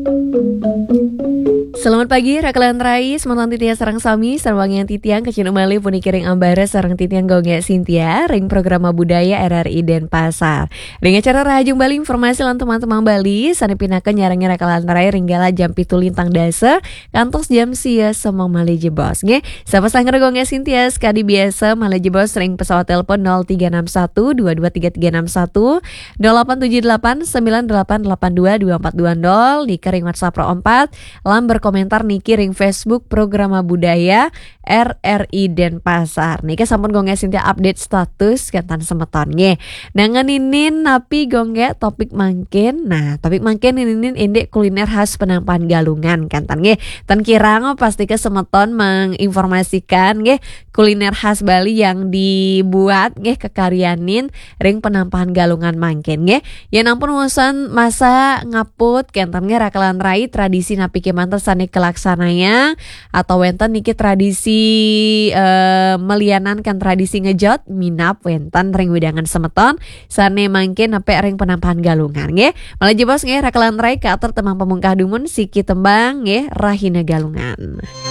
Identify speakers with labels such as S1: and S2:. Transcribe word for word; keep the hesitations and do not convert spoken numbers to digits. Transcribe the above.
S1: Selamat pagi, Rakalan Rai, semantan titian sarang sami, sarwang yang titian kecil umali puni kiring ambara sarang titian gonge Sintia, ring programa budaya R R I Denpasar. Dengan cara rajung Bali informasi lan teman-teman Bali, sani pinakan nyarangnya Rakalan Rai ringgala jam pitu lintang dasa, kantos jam sia semang mali jebos. Nge, siapa sangger gonge Sintia, sekali biasa mali jebos ring pesawat telepon nol tiga enam satu dua dua tiga tiga enam satu, nol delapan tujuh delapan sembilan delapan delapan dua dua empat dua nol, di kering WhatsApp Pro empat, lam berkomentar niki ring Facebook programa budaya R R I Denpasar. Niki sampun gonge Sintia update status kentan semeton nge. Nangan inin napi gonge topik mangkin. Nah, topik mangkin inin indek kuliner khas Penampan Galungan kentan nge. Tan kirang pasti ke semeton menginformasikan nge kuliner khas Bali yang dibuat nge kekaryanin ring Penampan Galungan mangkin nge. Ya nampun urusan masa ngaput kentan nge Rakalan Rai tradisi napi kemantan sani kelaksananya atau wenten niki tradisi uh, melianankan tradisi ngejot minap wenten ring widangan semeton sane mangkin nape ring Penampan Galungan nge. Malah jebos nge Rakalan Rai ke atur temang pemungkah dumun siki tembang nge Rahina Galungan.